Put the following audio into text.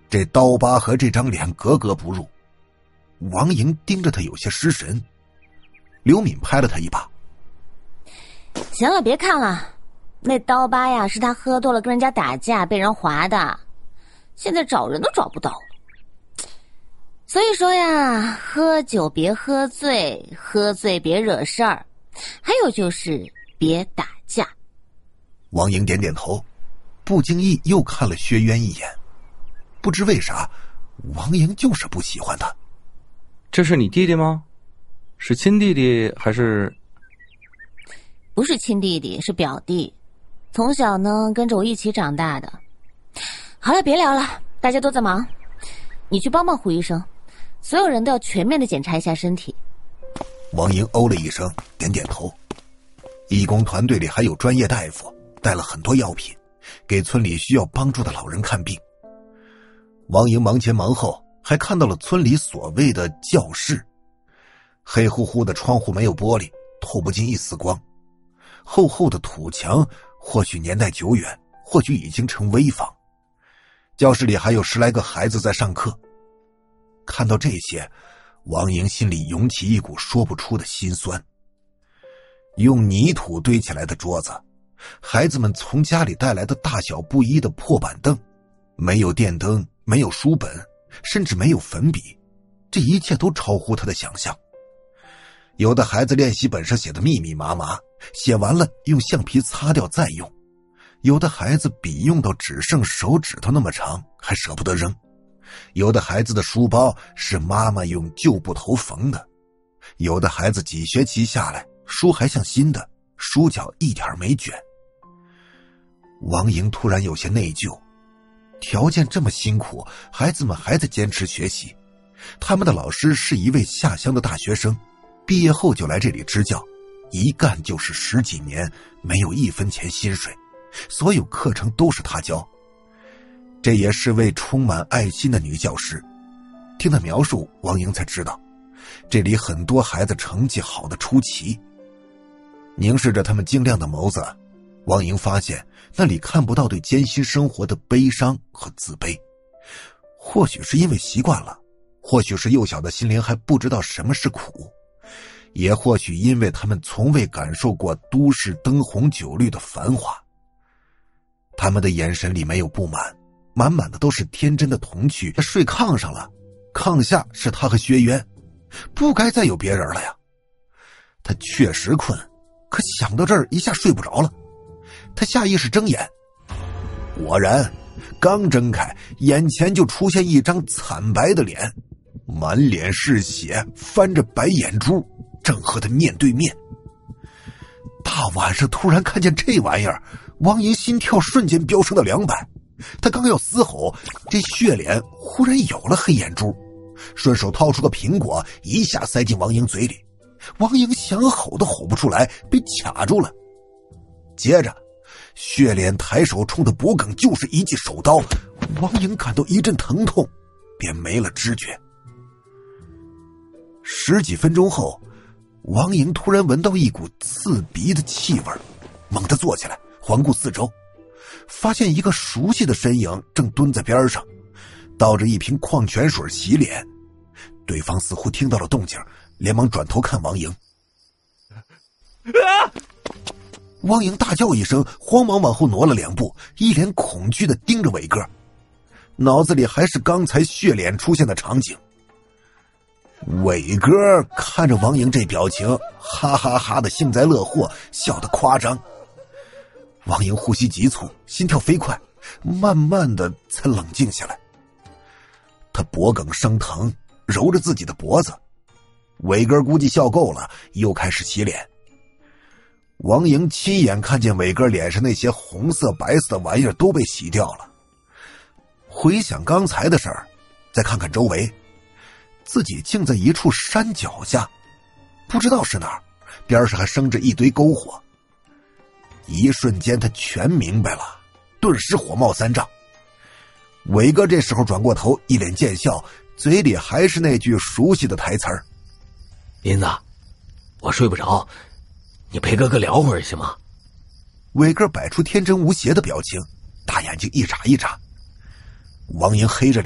这刀疤和这张脸格格不入。王莹盯着他有些失神，刘敏拍了他一把： 行了，别看了，那刀疤呀是他喝多了跟人家打架被人划的，现在找人都找不到了。所以说呀，喝酒别喝醉，喝醉别惹事儿，还有就是别打架。 王莹点点头，不经意又看了薛渊一眼。不知为啥，王莹就是不喜欢他。 这是你弟弟吗？是亲弟弟还是？ 不是亲弟弟，是表弟，从小呢跟着我一起长大的。好了，别聊了，大家都在忙，你去帮帮胡医生，所有人都要全面的检查一下身体。 王莹哦了一声，点点头。义工团队里还有专业大夫，带了很多药品，给村里需要帮助的老人看病。王莹忙前忙后，还看到了村里所谓的教室，黑乎乎的窗户没有玻璃，透不进一丝光，厚厚的土墙或许年代久远，或许已经成危房。教室里还有10来个孩子在上课。看到这些，王莹心里涌起一股说不出的心酸。用泥土堆起来的桌子，孩子们从家里带来的大小不一的破板凳，没有电灯，没有书本，甚至没有粉笔，这一切都超乎他的想象。有的孩子练习本上写的密密麻麻，写完了用橡皮擦掉再用，有的孩子笔用到只剩手指头那么长，还舍不得扔，有的孩子的书包是妈妈用旧布头缝的，有的孩子几学期下来，书还像新的，书角一点没卷。王莹突然有些内疚，条件这么辛苦，孩子们还在坚持学习。他们的老师是一位下乡的大学生，毕业后就来这里支教，一干就是10几年，没有1分钱薪水，所有课程都是他教。这也是位充满爱心的女教师。听她描述，王莹才知道，这里很多孩子成绩好的出奇。凝视着他们晶亮的眸子，王莹发现那里看不到对艰辛生活的悲伤和自卑。或许是因为习惯了，或许是幼小的心灵还不知道什么是苦，也或许因为他们从未感受过都市灯红酒绿的繁华。他们的眼神里没有不满，满满的都是天真的童趣。他睡炕上了，炕下是他和薛渊，不该再有别人了呀。他确实困，可想到这儿一下睡不着了。他下意识睁眼，果然刚睁开，眼前就出现一张惨白的脸，满脸是血，翻着白眼珠，正和他面对面。大晚上突然看见这玩意儿，王莹心跳瞬间飙升到200。他刚要嘶吼，这血脸忽然有了黑眼珠，顺手掏出个苹果，一下塞进王莹嘴里。王莹想吼都吼不出来，被卡住了。接着血脸抬手冲他脖颈就是一记手刀，王莹感到一阵疼痛，便没了知觉。10几分钟后，王莹突然闻到一股刺鼻的气味，猛地坐起来，环顾四周，发现一个熟悉的身影正蹲在边上，倒着一瓶矿泉水洗脸。对方似乎听到了动静，连忙转头看王莹。王莹大叫一声，慌忙往后挪了2步，一脸恐惧地盯着伟哥，脑子里还是刚才血脸出现的场景。伟哥看着王莹这表情，哈哈哈的幸灾乐祸，笑得夸张。王莹呼吸急促，心跳飞快，慢慢的才冷静下来。他脖颈生疼，揉着自己的脖子。伟哥估计笑够了，又开始洗脸。王莹亲眼看见伟哥脸上那些红色白色的玩意儿都被洗掉了。回想刚才的事儿，再看看周围，自己竟在一处山脚下，不知道是哪儿，边上还生着一堆篝火。一瞬间他全明白了，顿时火冒三丈。伟哥这时候转过头，一脸贱笑，嘴里还是那句熟悉的台词儿： 林子，我睡不着，你陪哥哥聊会儿行吗？ 伟哥摆出天真无邪的表情，大眼睛一眨一眨。王莹黑着脸